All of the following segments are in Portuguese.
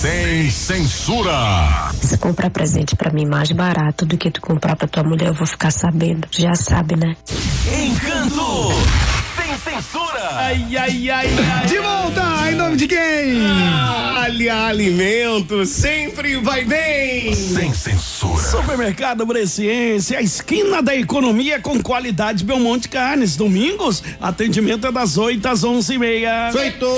Sem censura. Se comprar presente pra mim mais barato do que tu comprar pra tua mulher, eu vou ficar sabendo. Já sabe, né? Encanto. Sem censura. Ai, ai, ai, ai. De volta, em nome de quem? Alia Alimentos, sempre vai bem. Sem censura. Supermercado Bresciense, a esquina da economia com qualidade Belmonte Carnes. Domingos, atendimento é das 8 às 11h30. Feito!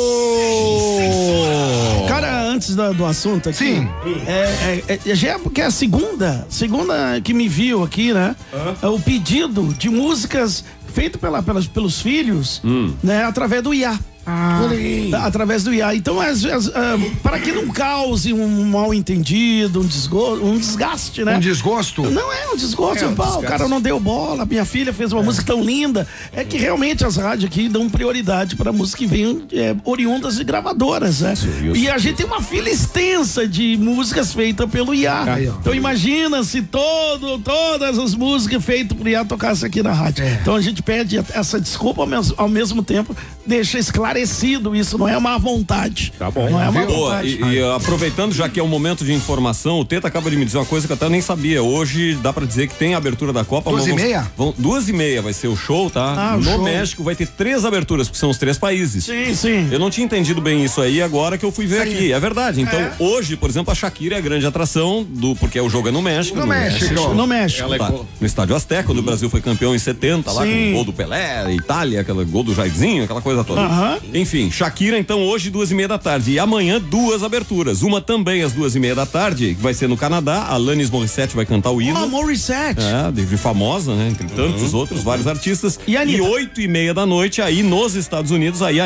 Cara, antes do assunto aqui. Sim. Já é porque é a segunda que me viu aqui, né? É o pedido de músicas feito pelos filhos, né? Através do IA. Através do IA. Então, para que não cause um mal entendido, um desgaste, né? Um desgosto? Não é um desgosto, o cara não deu bola, minha filha fez uma música tão linda. É que realmente as rádios aqui dão prioridade para músicas que venham oriundas de gravadoras, né? Isso. E a gente tem uma fila extensa de músicas feitas pelo IA. Então imagina se todas as músicas feitas por IA tocassem aqui na rádio. Então a gente pede essa desculpa, ao mesmo tempo deixa esclarecido, isso não é má vontade. Tá bom. Não é má vontade. E aproveitando, já que é um momento de informação, o Teta acaba de me dizer uma coisa que eu até nem sabia. Hoje dá pra dizer que tem a abertura da Copa. 2h30? 2h30 vai ser o show, tá? No show. México vai ter 3 aberturas, porque são os 3 países. Sim. Eu não tinha entendido bem isso aí, agora que eu fui ver aqui. É verdade. Então, hoje, por exemplo, a Shakira é a grande atração, porque o jogo é no México. No México. Tá, no Estádio Azteca, quando o Brasil foi campeão em 70, lá com o gol do Pelé, Itália, aquele gol do Jairzinho, aquela coisa toda. Enfim, Shakira, então, hoje, 2h30 da tarde. E amanhã, 2 aberturas. Uma também às 2h30 da tarde, que vai ser no Canadá. A Alanis Morissette vai cantar o hino. Morissette. De famosa, né? Entre tantos outros, vários artistas. E 8h30 da noite, aí nos Estados Unidos, aí